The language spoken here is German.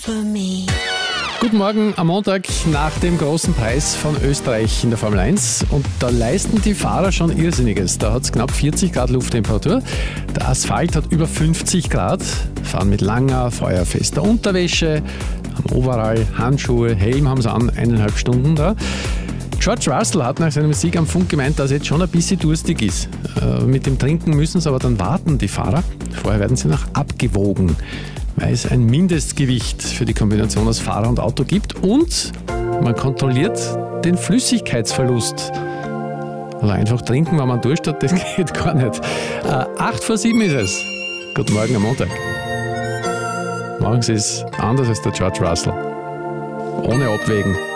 for me. Guten Morgen am Montag nach dem großen Preis von Österreich in der Formel 1. Und da leisten die Fahrer schon Irrsinniges. Da hat es knapp 40 Grad Lufttemperatur. Der Asphalt hat über 50 Grad. Fahren mit langer, feuerfester Unterwäsche, am Overall, Handschuhe, Helm haben sie an, 1,5 Stunden da. George Russell hat nach seinem Sieg am Funk gemeint, dass er jetzt schon ein bisschen durstig ist. Mit dem Trinken müssen sie aber dann warten, die Fahrer. Vorher werden sie noch abgewogen, weil es ein Mindestgewicht für die Kombination aus Fahrer und Auto gibt und man kontrolliert den Flüssigkeitsverlust. Also einfach trinken, wenn man Durst hat, das geht gar nicht. 6:08 ist es. Guten Morgen am Montag. Morgen ist es anders als der George Russell. Ohne Abwägen.